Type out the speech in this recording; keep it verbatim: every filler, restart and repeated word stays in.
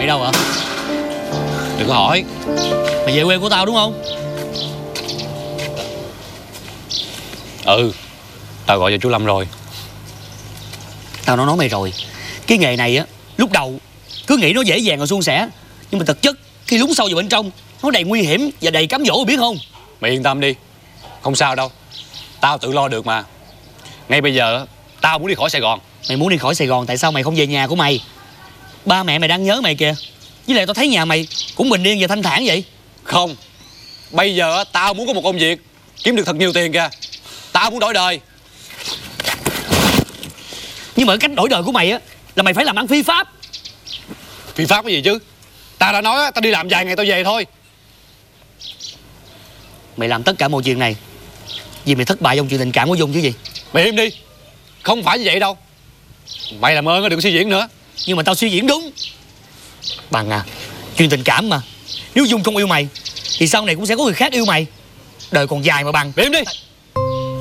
mày đâu hả? Đừng có hỏi. Mày về quê của tao đúng không? Ừ, tao gọi cho chú Lâm rồi. Tao nói nói mày rồi, cái nghề này á, lúc đầu cứ nghĩ nó dễ dàng và suôn sẻ, nhưng mà thực chất khi lún sâu vào bên trong, nó đầy nguy hiểm và đầy cám dỗ, biết không? Mày yên tâm đi, không sao đâu. Tao tự lo được mà. Ngay bây giờ tao muốn đi khỏi Sài Gòn. Mày muốn đi khỏi Sài Gòn, tại sao mày không về nhà của mày? Ba mẹ mày đang nhớ mày kìa. Với lại tao thấy nhà mày cũng bình yên và thanh thản vậy. Không, bây giờ tao muốn có một công việc kiếm được thật nhiều tiền kìa. Tao muốn đổi đời. Nhưng mà cái cách đổi đời của mày á là mày phải làm ăn phi pháp. Phi pháp cái gì chứ? Tao đã nói tao đi làm vài ngày tao về thôi. Mày làm tất cả mọi chuyện này vì mày thất bại trong chuyện tình cảm của Dung chứ gì. Mày im đi, không phải như vậy đâu. Mày làm ơn đừng suy diễn nữa. Nhưng mà tao suy diễn đúng. Bằng à, chuyện tình cảm mà, nếu Dung không yêu mày thì sau này cũng sẽ có người khác yêu mày. Đời còn dài mà Bằng. Mày im đi.